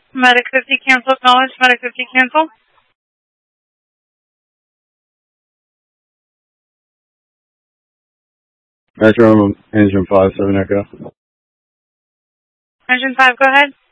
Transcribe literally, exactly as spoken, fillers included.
Medic fifty cancel, acknowledge. Medic fifty cancel. Metro Engine five, seven Echo. Engine five, go ahead.